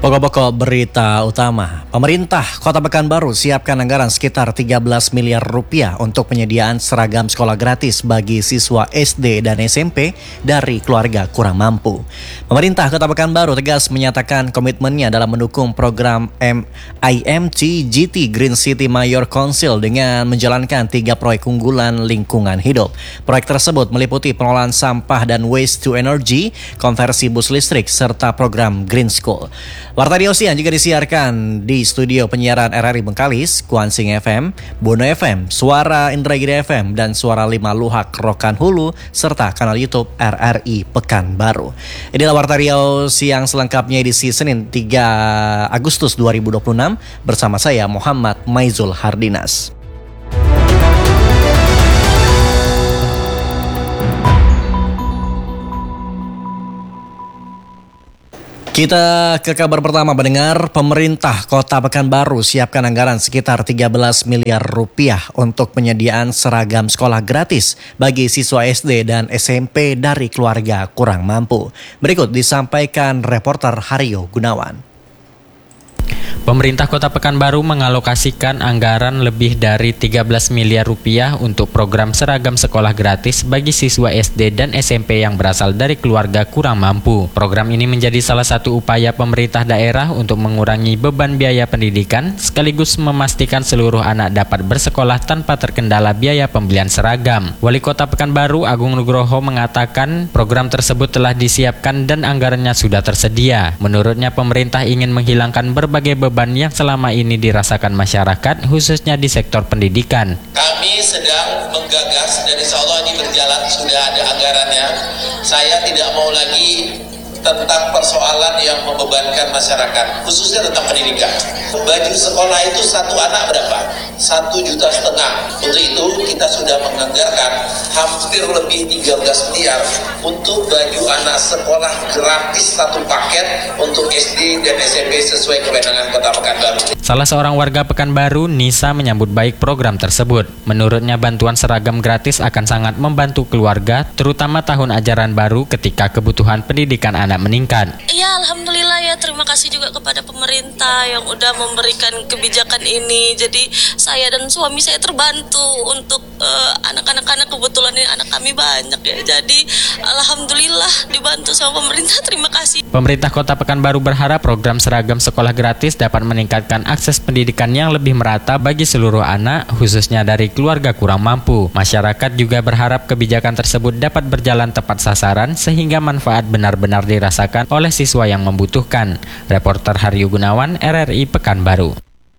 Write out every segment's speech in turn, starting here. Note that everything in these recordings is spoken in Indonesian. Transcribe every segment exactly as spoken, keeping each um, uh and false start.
Pokok-pokok berita utama. Pemerintah Kota Pekanbaru siapkan anggaran sekitar tiga belas miliar rupiah untuk penyediaan seragam sekolah gratis bagi siswa S D dan S M P dari keluarga kurang mampu. Pemerintah Kota Pekanbaru tegas menyatakan komitmennya dalam mendukung program I M T G T Green City Mayor Council dengan menjalankan tiga proyek unggulan lingkungan hidup. Proyek tersebut meliputi pengelolaan sampah dan waste to energy, konversi bus listrik, serta program Green School. Warta di Osian juga disiarkan di studio penyiaran R R I Bengkalis, Kuansing F M, Bono F M, Suara Indragiri F M, dan Suara lima Luhak Rokan Hulu, serta kanal YouTube R R I Pekanbaru. Inilah Warta Riau siang selengkapnya edisi Senin tiga Agustus dua ribu dua puluh enam bersama saya Muhammad Maizul Hardinas. Kita ke kabar pertama, mendengar pemerintah Kota Pekanbaru siapkan anggaran sekitar tiga belas miliar rupiah untuk penyediaan seragam sekolah gratis bagi siswa S D dan S M P dari keluarga kurang mampu. Berikut disampaikan reporter Haryo Gunawan. Pemerintah Kota Pekanbaru mengalokasikan anggaran lebih dari tiga belas miliar rupiah untuk program seragam sekolah gratis bagi siswa S D dan S M P yang berasal dari keluarga kurang mampu. Program ini menjadi salah satu upaya pemerintah daerah untuk mengurangi beban biaya pendidikan sekaligus memastikan seluruh anak dapat bersekolah tanpa terkendala biaya pembelian seragam. Wali Kota Pekanbaru Agung Nugroho mengatakan program tersebut telah disiapkan dan anggarannya sudah tersedia. Menurutnya pemerintah ingin menghilangkan berbagai beban yang selama ini dirasakan masyarakat, khususnya di sektor pendidikan. Kami sedang menggagas dan insya Allah ini berjalan, sudah ada anggarannya. Saya tidak mau lagi tentang persoalan yang membebankan masyarakat, khususnya tentang pendidikan. Baju sekolah itu satu anak berapa? Satu juta setengah. Untuk itu kita sudah menganggarkan hampir lebih tiga belas miliar untuk baju anak sekolah gratis satu paket untuk S D dan S M P sesuai kewenangan Kota Pekanbaru. Salah seorang warga Pekanbaru, Nisa, menyambut baik program tersebut. Menurutnya bantuan seragam gratis akan sangat membantu keluarga, terutama tahun ajaran baru ketika kebutuhan pendidikan anak meningkat. Iya, alhamdulillah ya, terima kasih juga kepada pemerintah yang udah memberikan kebijakan ini. Jadi saya dan suami saya terbantu untuk uh, anak-anak anak kebetulan ini anak kami banyak ya. Jadi alhamdulillah dibantu sama pemerintah. Terima kasih. Pemerintah Kota Pekanbaru berharap program seragam sekolah gratis dapat meningkatkan akses pendidikan yang lebih merata bagi seluruh anak, khususnya dari keluarga kurang mampu. Masyarakat juga berharap kebijakan tersebut dapat berjalan tepat sasaran sehingga manfaat benar-benar dirasakan oleh siswa yang membutuhkan. Reporter Haryo Gunawan, R R I Pekanbaru.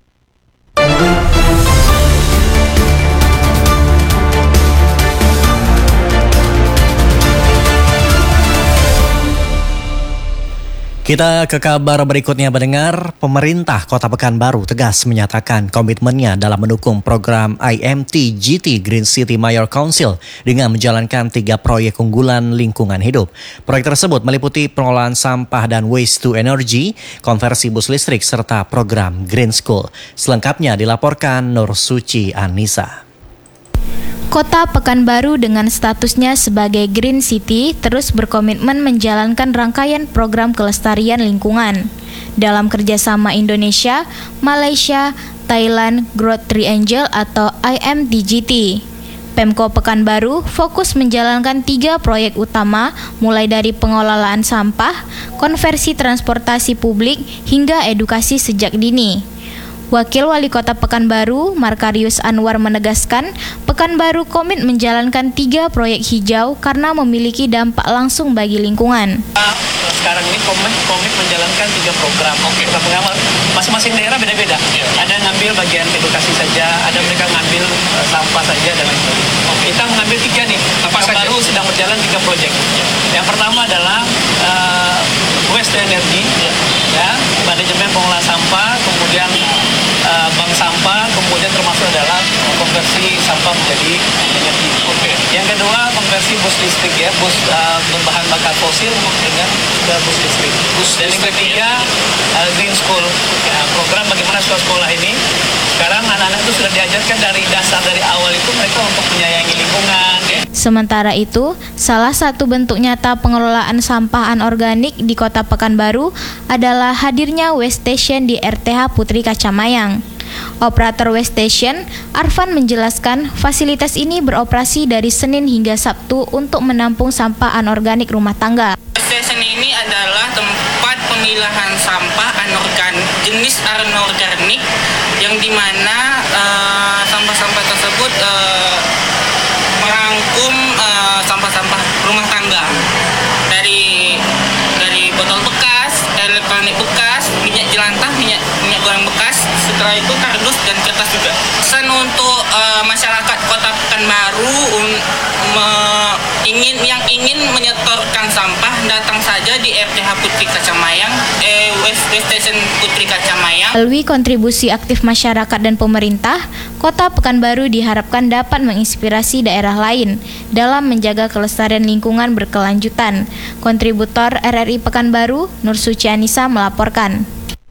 Kita ke kabar berikutnya, mendengar pemerintah Kota Pekanbaru tegas menyatakan komitmennya dalam mendukung program I M T G T Green City Mayor Council dengan menjalankan tiga proyek unggulan lingkungan hidup. Proyek tersebut meliputi pengelolaan sampah dan waste to energy, konversi bus listrik, serta program Green School. Selengkapnya dilaporkan Nur Suci Anissa. Kota Pekanbaru dengan statusnya sebagai Green City terus berkomitmen menjalankan rangkaian program kelestarian lingkungan. Dalam kerjasama Indonesia, Malaysia, Thailand Growth Triangle atau I M T G T. Pemko Pekanbaru fokus menjalankan tiga proyek utama, mulai dari pengelolaan sampah, konversi transportasi publik, hingga edukasi sejak dini. Wakil Wali Kota Pekanbaru, Markarius Anwar, menegaskan Pekanbaru komit menjalankan tiga proyek hijau karena memiliki dampak langsung bagi lingkungan. Sekarang ini komit, komit menjalankan tiga program. Oke. Program masing-masing daerah beda-beda. Ya. Ada yang ngambil bagian edukasi saja, ada mereka ngambil uh, sampah saja dan lain sebagainya. Oke. Kita mengambil tiga nih. Apa baru sedang berjalan tiga proyek. Ya. Yang pertama adalah uh, waste to energy, ya. Ya, manajemen pengelolaan sampah, kemudian uh, bank sampah, kemudian termasuk adalah konversi sampah menjadi energi. Oke. Yang kedua konversi bus listrik ya, bus uh, berbahan bakar fosil dengan ke bus listrik. Bus dan yang ketiga uh, Green School, ya, program bagaimana sekolah ini sekarang anak-anak itu sudah diajarkan dari dasar dari awal itu mereka untuk menyayangi lingkungan. Ya. Sementara itu, salah satu bentuk nyata pengelolaan sampah anorganik di Kota Pekanbaru adalah hadirnya waste station di R T H Putri Kacamayang. Operator waste station, Arfan menjelaskan fasilitas ini beroperasi dari Senin hingga Sabtu untuk menampung sampah anorganik rumah tangga. Station ini adalah tempat pemilahan sampah anorganik jenis anorganik yang dimana uh, sampah-sampah tersebut uh, merangkum uh, sampah-sampah rumah tangga dari dari botol bekas, elektronik bekas, minyak jelantah, minyak minyak goreng bekas, setelah itu kardus dan kertas juga. Pesan untuk uh, masyarakat Kota Pekanbaru um, me, ingin yang ingin menyetorkan sampah datang saja di R T H Putri Kacamayang, eh, Waste Station Putri Kacamayang. Melalui kontribusi aktif masyarakat dan pemerintah, Kota Pekanbaru diharapkan dapat menginspirasi daerah lain dalam menjaga kelestarian lingkungan berkelanjutan. Kontributor R R I Pekanbaru, Nur Suci Anissa melaporkan.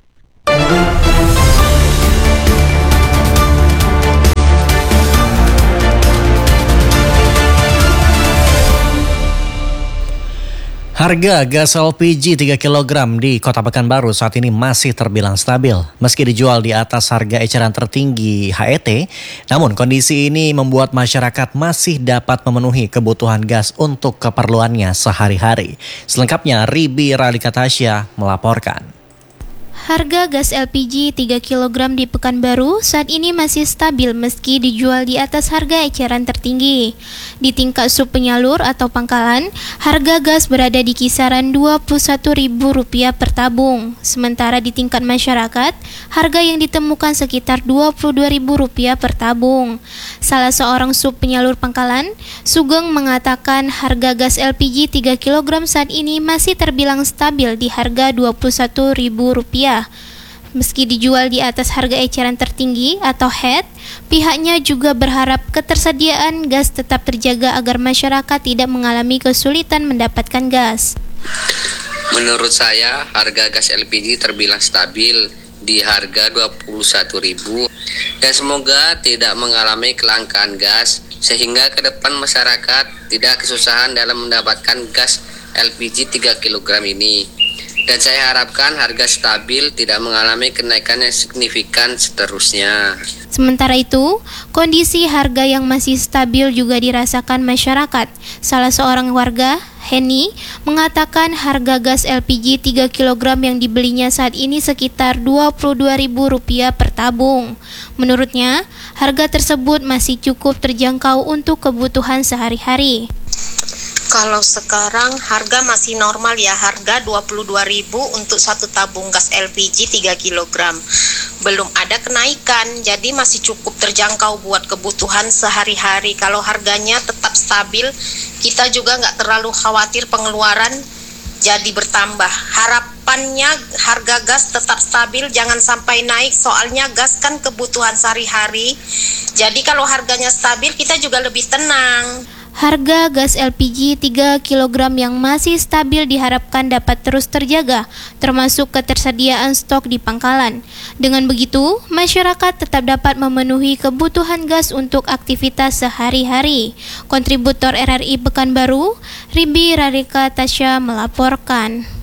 Harga gas L P G tiga kilogram di Kota Pekanbaru saat ini masih terbilang stabil. Meski dijual di atas harga eceran tertinggi H E T, namun kondisi ini membuat masyarakat masih dapat memenuhi kebutuhan gas untuk keperluannya sehari-hari. Selengkapnya, Ribi Radikatasya melaporkan. Harga gas L P G tiga kilogram di Pekanbaru saat ini masih stabil meski dijual di atas harga eceran tertinggi. Di tingkat sub penyalur atau pangkalan, harga gas berada di kisaran dua puluh satu ribu rupiah per tabung. Sementara di tingkat masyarakat, harga yang ditemukan sekitar dua puluh dua ribu rupiah per tabung. Salah seorang sub penyalur pangkalan, Sugeng, mengatakan harga gas L P G tiga kilogram saat ini masih terbilang stabil di harga dua puluh satu ribu rupiah. Meski dijual di atas harga eceran tertinggi atau H E T, pihaknya juga berharap ketersediaan gas tetap terjaga agar masyarakat tidak mengalami kesulitan mendapatkan gas. Menurut saya, harga gas L P G terbilang stabil di harga dua puluh satu ribu dan semoga tidak mengalami kelangkaan gas sehingga ke depan masyarakat tidak kesusahan dalam mendapatkan gas L P G tiga kilogram ini. Dan saya harapkan harga stabil, tidak mengalami kenaikan yang signifikan seterusnya. Sementara itu, kondisi harga yang masih stabil juga dirasakan masyarakat. Salah seorang warga, Heni, mengatakan harga gas L P G tiga kilogram yang dibelinya saat ini sekitar dua puluh dua ribu rupiah per tabung. Menurutnya, harga tersebut masih cukup terjangkau untuk kebutuhan sehari-hari. Kalau sekarang harga masih normal ya, harga dua puluh dua ribu untuk satu tabung gas L P G tiga kilogram. Belum ada kenaikan, jadi masih cukup terjangkau buat kebutuhan sehari-hari. Kalau harganya tetap stabil, kita juga nggak terlalu khawatir pengeluaran jadi bertambah. Harapannya harga gas tetap stabil, jangan sampai naik, soalnya gas kan kebutuhan sehari-hari. Jadi kalau harganya stabil, kita juga lebih tenang. Harga gas L P G tiga kilogram yang masih stabil diharapkan dapat terus terjaga, termasuk ketersediaan stok di pangkalan. Dengan begitu, masyarakat tetap dapat memenuhi kebutuhan gas untuk aktivitas sehari-hari. Kontributor R R I Pekanbaru, Ribi Radikatasya melaporkan.